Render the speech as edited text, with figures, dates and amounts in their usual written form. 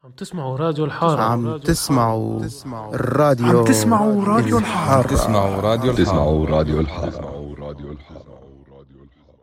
عم تسمعوا راديو الحارة. عم تسمعوا الراديو عم تسمعوا راديو الحارة. الحارة. تسمعوا راديو الحارة. تسمعوا راديو الحارة.